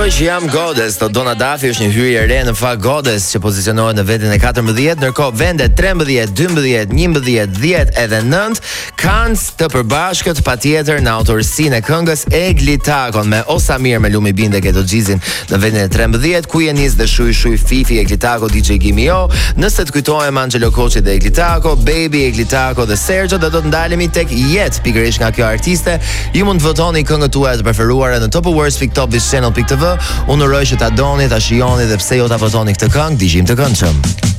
Mendoj që jam godes, të Donna Dafi është një hyrje e re në fakt godes që pozicionohet në vendin e 14, ndërkohë vendet 13, 12, 11, 10 edhe 9 kanë të përbashkët patjetër në autorsinë e këngës e Glitakon me Osamir me Lumi Bindek e Dogjizin në vendin e 13, ku Jenis dhe Shuj Fifi e Glitako DJ Gimio. Nëse të kujtohem Angelo Koçi dhe Glitako, Baby e Glitako dhe Sergio, do të ndalemi tek Jet pikërisht nga kjo artiste. Ju mund të votoni këngët tuaja të preferuara në topawards.topvischannel.tv. Unë uroj që ta doni, ta shijoni dhe pse jo ta votoni këtë këngë, dëgjim të këndshëm.